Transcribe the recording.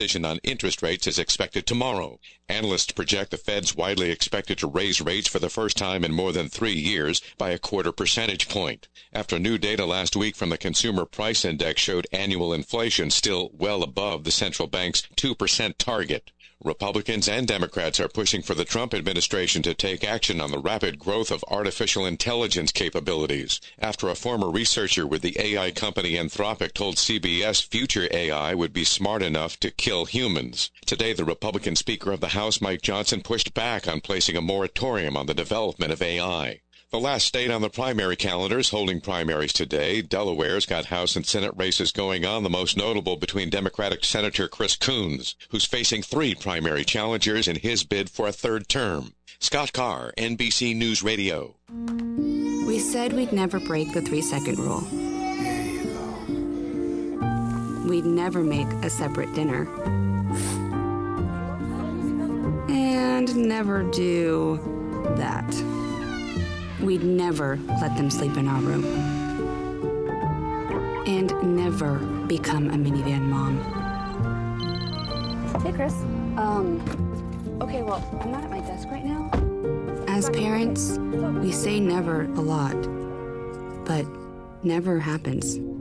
decision on interest rates is expected tomorrow. Analysts project the Fed's widely expected to raise rates for the first time in more than 3 years by a quarter percentage point. After new data last week from the Consumer Price Index showed annual inflation still well above the central bank's 2% target. Republicans and Democrats are pushing for the Trump administration to take action on the rapid growth of artificial intelligence capabilities, after a former researcher with the AI company Anthropic told CBS future AI would be smart enough to kill humans. Today, the Republican Speaker of the House, Mike Johnson, pushed back on placing a moratorium on the development of AI. The last state on the primary calendar is holding primaries today. Delaware's got House and Senate races going on, the most notable between Democratic Senator Chris Coons, who's facing 3 primary challengers in his bid for a 3rd term. Scott Carr, NBC News Radio. We said we'd never break the 3-second rule. We'd never make a separate dinner. And never do that. We'd never let them sleep in our room. And never become a minivan mom. Hey, Chris. Okay, well, I'm not at my desk right now. As parents, we say never a lot, but never happens.